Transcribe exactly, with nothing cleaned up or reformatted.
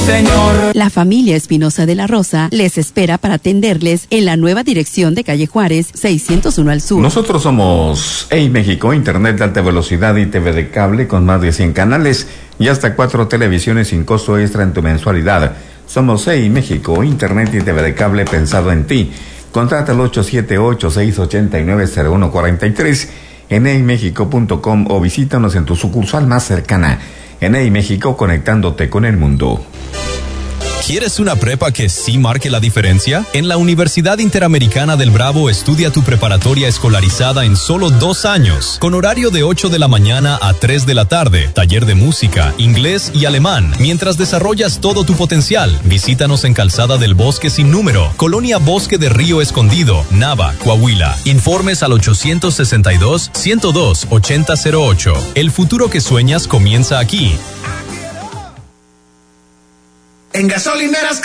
señor. La familia Espinosa de la Rosa les espera para atenderles en la nueva dirección de calle Juárez, seiscientos uno al sur. Nosotros somos Hey México, internet de alta velocidad y T V de cable con más de cien canales y hasta cuatro televisiones sin costo extra en tu mensualidad. Somos Hey México, internet y T V de cable pensado en ti. Contrata al ocho siete ocho, seis ocho nueve, cero uno cuatro tres en hey mexico punto com o visítanos en tu sucursal más cercana. En Hey México, conectándote con el mundo. ¿Quieres una prepa que sí marque la diferencia? En la Universidad Interamericana del Bravo estudia tu preparatoria escolarizada en solo dos años, con horario de ocho de la mañana a tres de la tarde, taller de música, inglés y alemán. Mientras desarrollas todo tu potencial, visítanos en Calzada del Bosque Sin Número, Colonia Bosque de Río Escondido, Nava, Coahuila. Informes al ochocientos sesenta y dos, ciento dos, ochenta cero ocho. El futuro que sueñas comienza aquí. En Gasolineras